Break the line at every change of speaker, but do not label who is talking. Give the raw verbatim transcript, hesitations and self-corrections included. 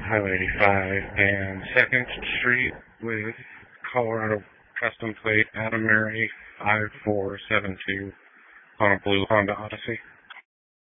Highway eighty-five and second Street with Colorado custom plate Adam Mary five four seven two on a blue Honda Odyssey.